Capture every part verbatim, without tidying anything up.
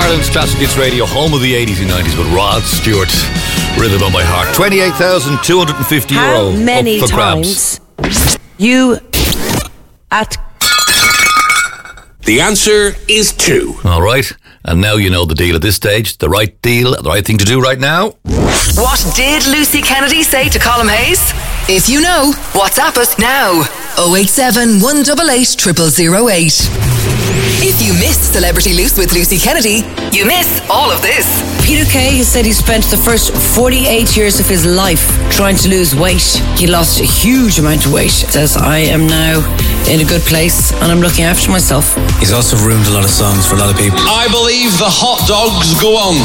Ireland's Classic Hits Radio, home of the eighties and nineties with Rod Stewart. Rhythm on my heart. twenty-eight thousand two hundred fifty euro. How many up for times grabs. you at... The answer is two. All right. And now you know the deal at this stage. The right deal, the right thing to do right now. What did Lucy Kennedy say to Colm Hayes? If you know, WhatsApp us now. oh eight seven, one eight eight, zero zero zero eight. If you missed Celebrity Loose with Lucy Kennedy, you miss all of this. Peter Kay has said he spent the first forty-eight years of his life trying to lose weight. He lost a huge amount of weight. Says, I am now in a good place and I'm looking after myself. He's also ruined a lot of songs for a lot of people. I believe the hot dogs go on.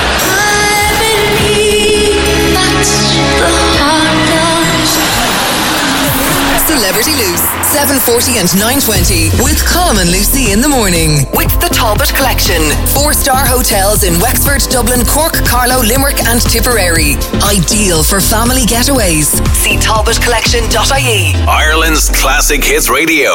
I believe that's the hot dogs. Celebrity Loose, seven forty and nine twenty with Colm and Lucy in the morning. With the Talbot Collection. Four-star hotels in Wexford, Dublin, Cork, Carlow, Limerick and Tipperary. Ideal for family getaways. See talbot collection dot I E. Ireland's Classic Hits Radio.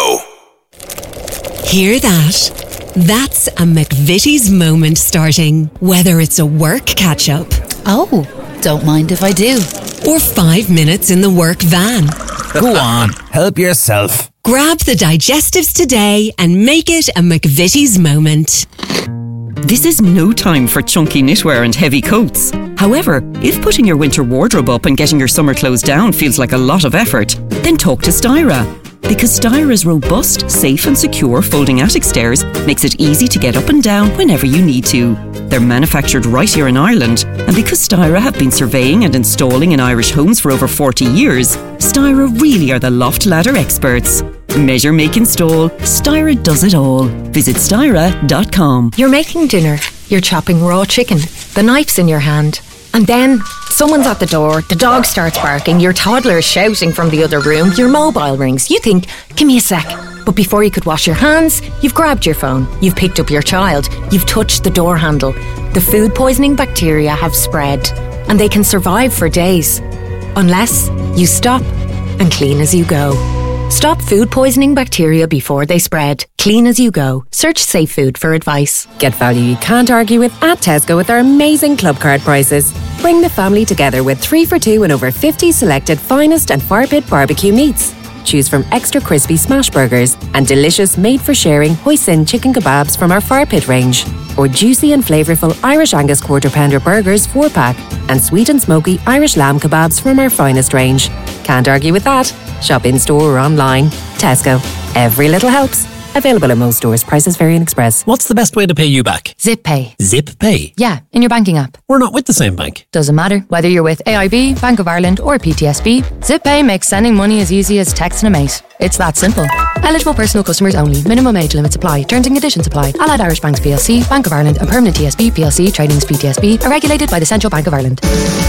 Hear that? That's a McVitie's moment starting. Whether it's a work catch-up. Oh, don't mind if I do. Or five minutes in the work van. Go on, help yourself. Grab the digestives today and make it a McVitie's moment. This is no time for chunky knitwear and heavy coats. However, if putting your winter wardrobe up and getting your summer clothes down feels like a lot of effort, then talk to Styra. Because Styra's robust, safe and secure folding attic stairs makes it easy to get up and down whenever you need to. They're manufactured right here in Ireland, and because Styra have been surveying and installing in Irish homes for over forty years, Styra really are the loft ladder experts. Measure, make, install. Styra does it all. Visit styra dot com. You're making dinner. You're chopping raw chicken. The knife's in your hand. And then someone's at the door, the dog starts barking, your toddler is shouting from the other room, your mobile rings. You think, give me a sec. But before you could wash your hands, you've grabbed your phone, you've picked up your child, you've touched the door handle. The food poisoning bacteria have spread, and they can survive for days. Unless you stop and clean as you go. Stop food poisoning bacteria before they spread. Clean as you go. Search Safe Food for advice. Get value you can't argue with at Tesco with our amazing club card prices. Bring the family together with three for two and over fifty selected finest and fire pit barbecue meats. Choose from extra crispy smash burgers and delicious made-for-sharing hoisin chicken kebabs from our fire pit range. Or juicy and flavourful Irish Angus quarter pounder burgers four pack and sweet and smoky Irish lamb kebabs from our finest range. Can't argue with that. Shop in store or online. Tesco. Every little helps. Available in most stores. Prices vary in Express. What's the best way to pay you back? Zip Pay. Zip Pay? Yeah, in your banking app. We're not with the same bank. Doesn't matter. Whether you're with A I B, Bank of Ireland or P T S B, Zip Pay makes sending money as easy as texting a mate. It's that simple. Eligible personal customers only. Minimum age limits apply. Terms and conditions apply. Allied Irish Banks P L C, Bank of Ireland and Permanent T S B P L C Tradings P T S B are regulated by the Central Bank of Ireland.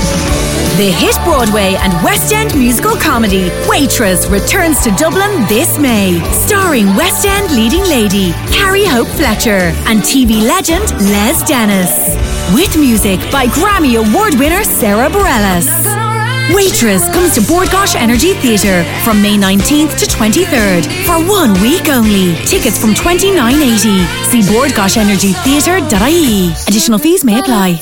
The hit Broadway and West End musical comedy Waitress returns to Dublin this May, starring West End leading lady Carrie Hope Fletcher and T V legend Les Dennis. With music by Grammy Award winner Sarah Bareilles. Waitress comes to Bord Gáis Energy Theatre from May nineteenth to twenty-third for one week only. Tickets from twenty-nine eighty. See bord gáis energy theatre dot I E. Additional fees may apply.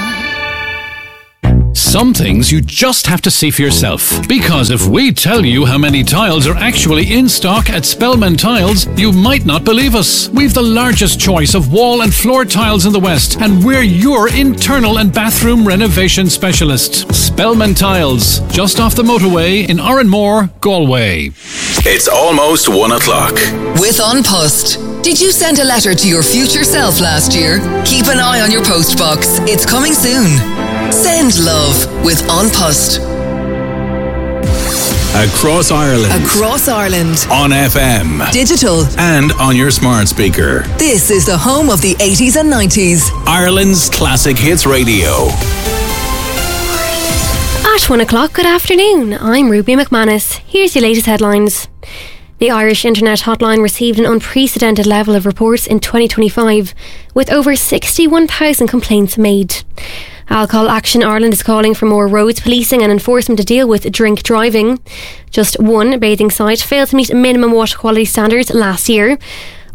Some things you just have to see for yourself. Because if we tell you how many tiles are actually in stock at Spellman Tiles, you might not believe us. We've the largest choice of wall and floor tiles in the West, and we're your internal and bathroom renovation specialist. Spellman Tiles, just off the motorway in Oranmore, Galway. It's almost one o'clock. With An Post. Did you send a letter to your future self last year? Keep an eye on your post box. It's coming soon. Send love with An Post. Across Ireland. Across Ireland. On F M. Digital. And on your smart speaker. This is the home of the eighties and nineties. Ireland's Classic Hits Radio. At one o'clock, good afternoon. I'm Ruby McManus. Here's your latest headlines. The Irish Internet Hotline received an unprecedented level of reports in twenty twenty-five, with over sixty-one thousand complaints made. Alcohol Action Ireland is calling for more roads policing and enforcement to deal with drink driving. Just one bathing site failed to meet minimum water quality standards last year.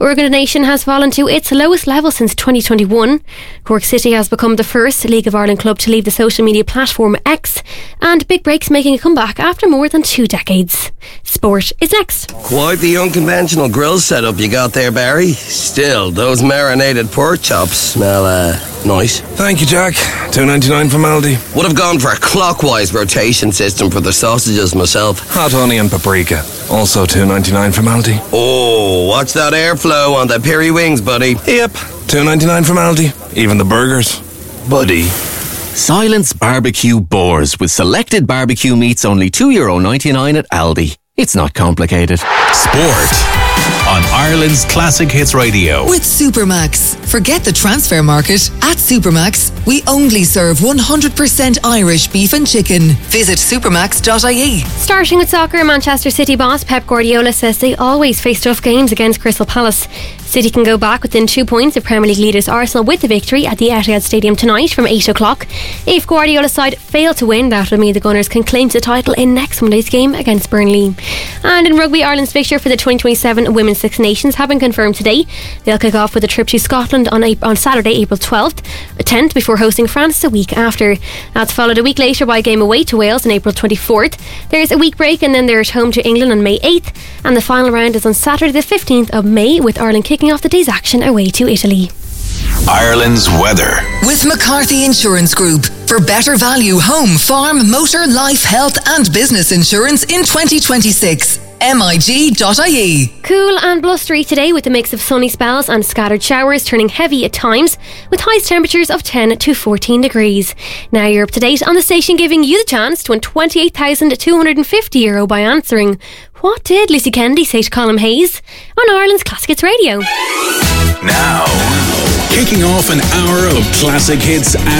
Organ donation has fallen to its lowest level since twenty twenty-one. Cork City has become the first League of Ireland club to leave the social media platform X, and Big Break's making a comeback after more than two decades. Sport is next. Quite the unconventional grill setup you got there, Barry. Still, those marinated pork chops smell uh, nice. Thank you, Jack. two ninety-nine from Aldi. Would have gone for a clockwise rotation system for the sausages myself. Hot honey and paprika. Also two ninety-nine from Aldi. Oh, watch that airflow on the peri wings, buddy. Yep, two ninety-nine from Aldi. Even the burgers. Buddy. Silence Barbecue Boars with selected barbecue meats, only two euro ninety-nine at Aldi. It's not complicated. Sport on Ireland's Classic Hits Radio. With Supermax. Forget the transfer market. At Supermax, we only serve one hundred percent Irish beef and chicken. Visit supermax dot I E. Starting with soccer, Manchester City boss Pep Guardiola says they always face tough games against Crystal Palace. City can go back within two points of Premier League leaders Arsenal with the victory at the Etihad Stadium tonight from eight o'clock. If Guardiola's side fail to win, that will mean the Gunners can claim the title in next Monday's game against Burnley. And in rugby, Ireland's fixture for the twenty twenty-seven Women's Six Nations have been confirmed today. They'll kick off with a trip to Scotland on, on Saturday, April twelfth, tenth, before hosting France a week after. That's followed a week later by a game away to Wales on April twenty-fourth. There's a week break and then they're at home to England on May eighth, and the final round is on Saturday the fifteenth of May, with Ireland kicking off the day's action away to Italy. Ireland's weather. With McCarthy Insurance Group. For better value home, farm, motor, life, health and business insurance in twenty twenty-six. M I G dot I E. Cool and blustery today with a mix of sunny spells and scattered showers, turning heavy at times, with highest temperatures of ten to fourteen degrees. Now you're up to date on the station, giving you the chance to win twenty-eight thousand two hundred fifty euro by answering what did Lucy Kennedy say to Colm Hayes on Ireland's Classic Hits Radio. Now, kicking off an hour of classic hits and